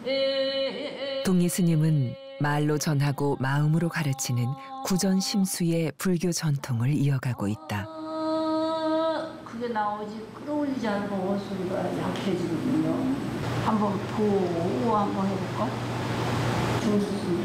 동희 스님은 말로 전하고 마음으로 가르치는 구전심수의 불교 전통을 이어가고 있다. 그게 나오지 끌어올리지 않고 원소리가 약해지거든요. 한번 도 한번 해볼까? 중수님.